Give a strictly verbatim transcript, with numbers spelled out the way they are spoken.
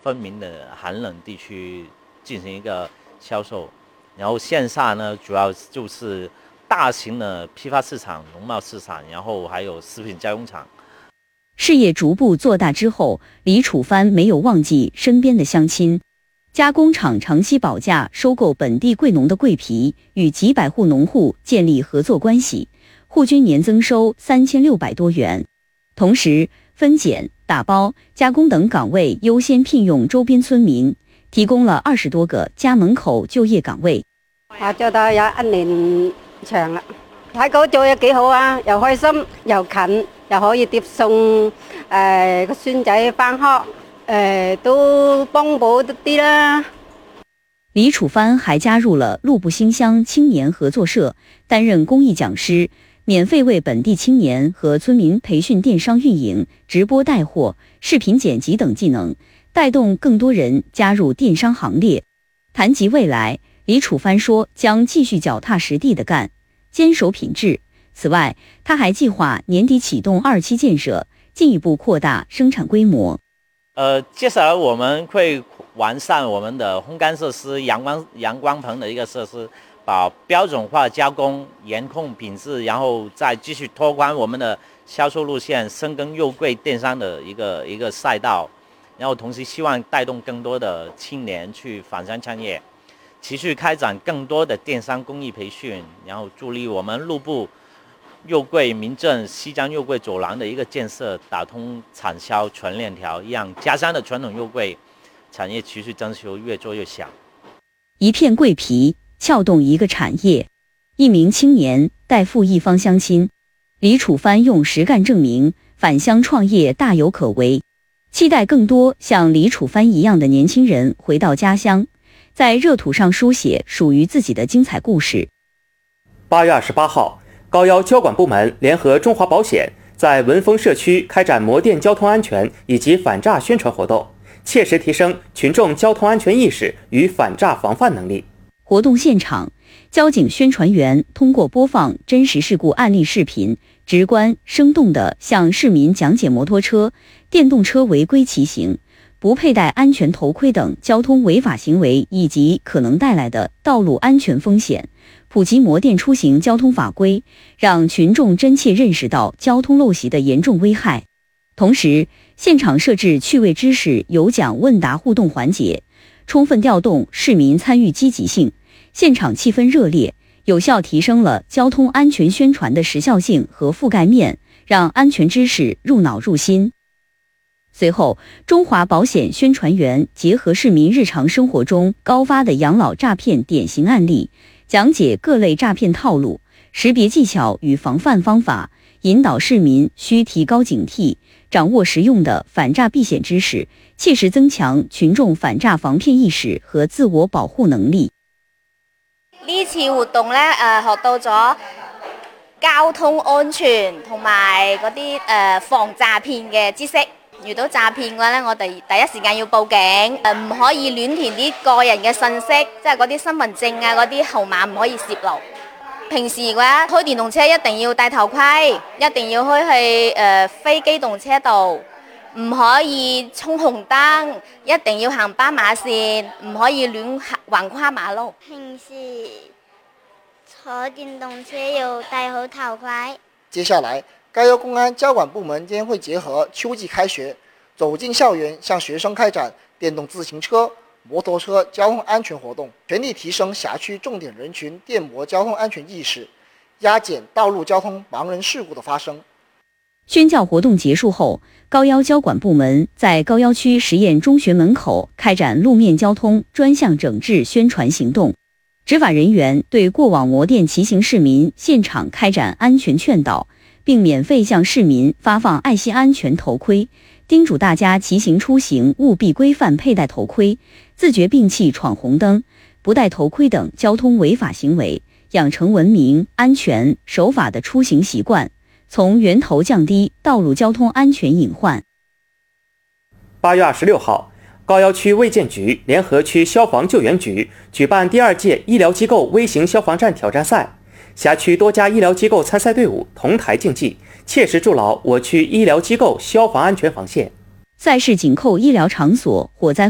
分明的寒冷地区进行一个销售。然后线下呢，主要就是大型的批发市场、农贸市场，然后还有食品加工厂。 事业逐步做大之后，李楚帆没有忘记身边的乡亲。加工厂长期保价收购本地桂农的桂皮，与几百户农户建立合作关系，户均年增收三千六百多元。同時分揀、打包、加工等崗位優先聘用周邊村民，提供了二十多個家門口就業崗位。 我做到有一年長啦，睇到做嘢幾好啊，又開心又近，又可以接送誒個孫仔返學，誒都幫補啲啦。 李楚帆還加入了陸部新鄉青年合作社，擔任公益講師，免費為本地青年和村民培訓電商運營、直播帶貨、視頻剪輯等技能，帶動更多人加入電商行列。談及未來，李楚帆說將繼續腳踏實地的幹，堅守品質。此外，他還計劃年底啟動二期建設，進一步擴大生產規模。 呃，接下來我們會完善我們的烘乾設施、陽光陽光棚的一個設施，把標準化加工、嚴控品質，然後再繼續拓寬我們的銷售路線，深耕肉桂電商的一個一個賽道，然後同時希望帶動更多的青年去返鄉創業，持續開展更多的電商公益培訓，然後助力我們陸部肉桂民政西江肉桂走廊的一個建設，打通產銷全鏈條，讓家鄉的傳統肉桂產業持續增收，越做越響。 一片桂皮撬動一個產業，一名青年帶赴一方鄉親，李楚帆用實幹證明返鄉創業大有可為，期待更多像李楚帆一樣的年輕人回到家鄉，在熱土上書寫屬於自己的精彩故事。 八月二十八號，高腰交管部門聯合中華保險在文峰社區開展摩電交通安全以及反詐宣傳活動，切實提升群眾交通安全意識與反詐防範能力。 活動現場，交警宣傳員通過播放真實事故案例視頻，直觀生動地向市民講解摩托車、電動車違規騎行、不佩戴安全頭盔等交通違法行為以及可能帶來的道路安全風險，普及摩電出行交通法規，讓群眾真切認識到交通陋習的嚴重危害。同時，現場設置趣味知識有獎問答互動環節，充分調動市民參與積極性，現場氣氛熱烈，有效提升了交通安全宣傳的時效性和覆蓋面，讓安全知識入腦入心。隨後，中華保險宣傳員結合市民日常生活中高發的養老詐騙典型案例，講解各類詐騙套路、識別技巧與防範方法，引導市民需提高警惕，掌握實用的反詐避險知識，切實增強群眾反詐防騙意識和自我保護能力。 呢次活動呢，誒學到咗交通安全同埋嗰啲誒防詐騙嘅知識。遇到詐騙嘅話呢，我哋第一時間要報警，誒唔可以亂填啲個人嘅信息，即係嗰啲身份證啊嗰啲號碼唔可以泄露。平時嘅話，開電動車一定要戴頭盔，一定要開去誒非機動車道，唔可以衝紅燈，一定要行斑馬線，唔可以亂橫跨馬路。 平時坐電動車要戴好頭盔。 接下來，高腰公安交管部門將會結合秋季開學，走進校園，向學生開展電動自行車、摩托車交通安全活動，全力提升轄區重點人群電摩交通安全意識，壓減道路交通盲人事故的發生。 宣教活動結束後，高腰交管部門在高腰區實驗中學門口開展路面交通專項整治宣傳行動，執法人員對過往摩電騎行市民現場開展安全勸導，並免費向市民發放愛惜安全頭盔，叮囑大家騎行出行務必規範佩戴頭盔，自覺摒棄闖紅燈、不戴頭盔等交通違法行為，養成文明、安全、守法的出行習慣，從源頭降低道路交通安全隱患。 八月二十六號，高腰區衛健局聯合區消防救援局舉辦第二屆醫療機構微型消防站挑戰賽。轄區多家醫療機構參賽隊伍同台競技，切實築牢我區醫療機構消防安全防線。 賽事緊扣醫療場所火災